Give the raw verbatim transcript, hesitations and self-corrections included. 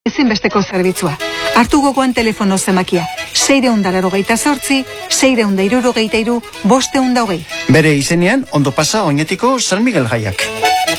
Ezinbesteko zerbitzua. Hartu gogoan telefono zemakia. Seireun da larogeita zortzi, seireun da hirurogeita hiru, bosteun da hogei. Bere izenean, ondo pasa oinetiko San Miguel jaiak.